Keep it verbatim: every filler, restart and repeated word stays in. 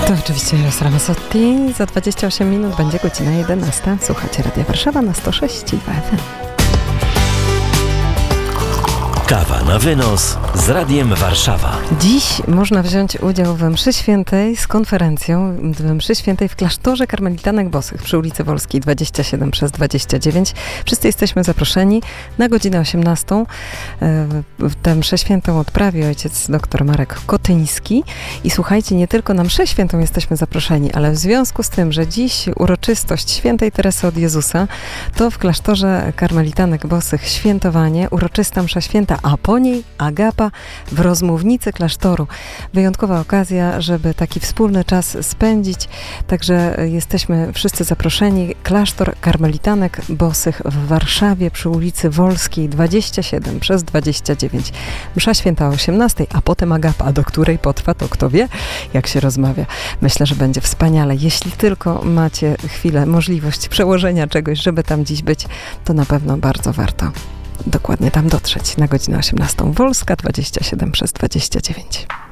To oczywiście Eros Ramazzotti. Za dwadzieścia osiem minut będzie godzina jedenasta. Słuchacie Radia Warszawa na sto sześć i dwa F M. Kawa na wynos z Radiem Warszawa. Dziś można wziąć udział we mszy świętej z konferencją we mszy świętej w klasztorze karmelitanek bosych przy ulicy Wolskiej dwadzieścia siedem przez dwadzieścia dziewięć. Wszyscy jesteśmy zaproszeni na godzinę osiemnastą. Tę mszę świętą odprawi ojciec dr Marek Kotyński. I słuchajcie, nie tylko na mszę świętą jesteśmy zaproszeni, ale w związku z tym, że dziś uroczystość świętej Teresy od Jezusa, to w klasztorze karmelitanek bosych świętowanie, uroczysta msza święta, a po niej agapa w rozmównicy klasztoru. Wyjątkowa okazja, żeby taki wspólny czas spędzić. Także jesteśmy wszyscy zaproszeni. Klasztor karmelitanek bosych w Warszawie przy ulicy Wolskiej dwadzieścia siedem przez dwadzieścia dziewięć. Msza święta o osiemnastej, a potem agapa, do której potrwa, to kto wie, jak się rozmawia. Myślę, że będzie wspaniale. Jeśli tylko macie chwilę, możliwość przełożenia czegoś, żeby tam dziś być, to na pewno bardzo warto dokładnie tam dotrzeć na godzinę osiemnastą. Wolska dwadzieścia siedem przez dwadzieścia dziewięć.